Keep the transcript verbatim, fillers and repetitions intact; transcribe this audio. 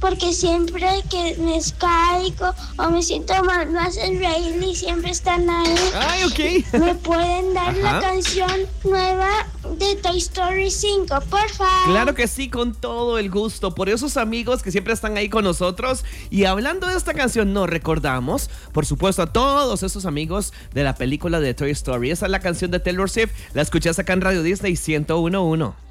porque siempre que me caigo o me siento mal, me hacen reír y siempre están ahí. Ay, ok. ¿Me pueden dar Ajá. la canción nueva de Toy Story cinco, por favor? Claro que sí, con todo el gusto. Por esos amigos que siempre están ahí con nosotros. Y hablando de esta canción, nos recordamos, por supuesto, a todos esos amigos de la película de Toy Story. Esa es la canción de Taylor Swift. La escuchás acá en Radio Disney ciento uno punto uno.